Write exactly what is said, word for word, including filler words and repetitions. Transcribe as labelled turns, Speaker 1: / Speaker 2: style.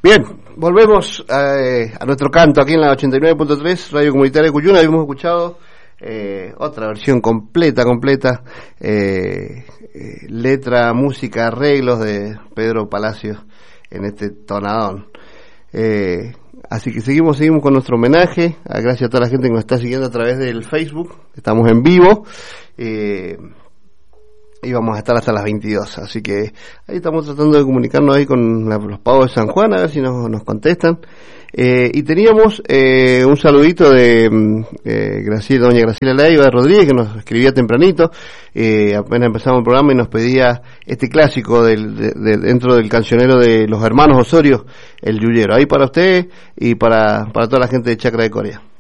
Speaker 1: Bien, volvemos eh, a nuestro canto aquí en la ochenta y nueve punto tres, Radio Comunitaria de Cuyuna. Habíamos escuchado eh, otra versión completa, completa, eh, eh, letra, música, arreglos de Pedro Palacios en este tonadón. Eh, así que seguimos, seguimos con nuestro homenaje. Gracias a toda la gente que nos está siguiendo a través del Facebook. Estamos en vivo. Eh, y vamos a estar hasta las veintidós, así que ahí estamos tratando de comunicarnos ahí con la, los pavos de San Juan, a ver si nos, nos contestan. Eh, y teníamos eh, un saludito de eh, Graciela, doña Graciela Leiva Rodríguez, que nos escribía tempranito, eh, apenas empezamos el programa y nos pedía este clásico del, de, de, dentro del cancionero de los hermanos Osorio, el Yuyero. Ahí para usted y para, para toda la gente de Chacra de Corea.